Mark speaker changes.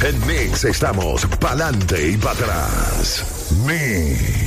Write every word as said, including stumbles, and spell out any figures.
Speaker 1: En Mix estamos pa'lante y para atrás. Mix.